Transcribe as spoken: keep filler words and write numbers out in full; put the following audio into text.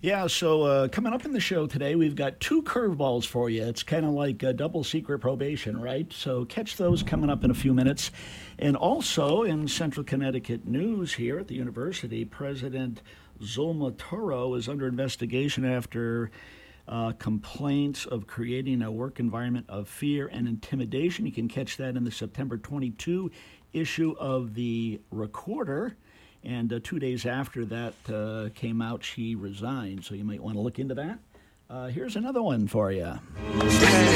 Yeah, so uh, coming up in the show today, we've got two curveballs for you. It's kind of like a double secret probation, right? So catch those coming up in a few minutes. And also in Central Connecticut news here at the university, President Zulma Toro is under investigation after uh, complaints of creating a work environment of fear and intimidation. You can catch that in the September twenty-second issue of the Recorder. And uh, two days after that uh, came out, she resigned. So you might want to look into that. Uh, here's another one for you.